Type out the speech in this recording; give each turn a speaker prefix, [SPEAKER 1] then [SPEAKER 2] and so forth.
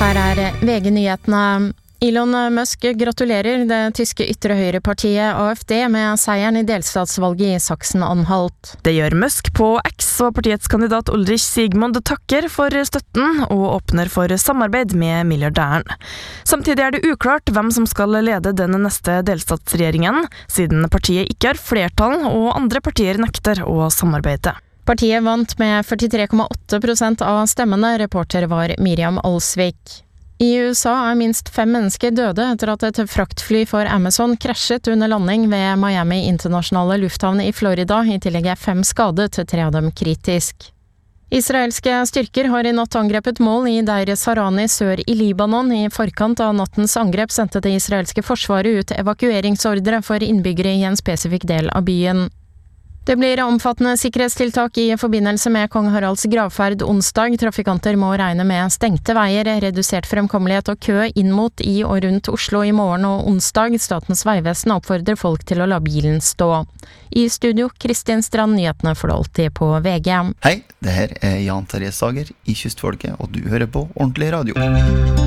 [SPEAKER 1] Her VG-nyhetene. Elon Musk gratulerer det tyske ytre høyrepartiet AfD med seieren i delstatsvalget i Sachsen-Anhalt.
[SPEAKER 2] Det gjør Musk på X, og partiets kandidat Ulrich Sigmund takker for støtten og åpner for samarbeid med milliardæren. Samtidig det uklart hvem som skal lede den neste delstatsregjeringen, siden partiet ikke har flertall og andre partier nekter å samarbeide.
[SPEAKER 1] Partiet vant med 43,8% av stemmene, reporter var Miriam Alsvik. I USA minst 5 mennesker døde etter at et fraktfly for Amazon krasjet under landing ved Miami internasjonale lufthavn i Florida. I tillegg 5 skadet, 3 av dem kritisk. Israelske styrker har i natt angrepet mål i Deir Sarani sør i Libanon. I forkant av nattens angrep sendte det israelske forsvaret ut evakueringsordre for innbyggere i en spesifikk del av byen. Det blir omfattende sikkerhetstiltak i forbindelse med Kong Haralds gravferd onsdag. Trafikanter må regne med stengte veier, redusert fremkommelighet og kø inn mot i og rundt Oslo i morgen og onsdag. Statens vegvesen oppfordrer folk til å la bilen stå. I studio, Kristin Strand, nyhetene får du alltid på VG.
[SPEAKER 3] Hei, det her Jan Terje Sager i Kystfolket, og du hører på Ordentlig Radio.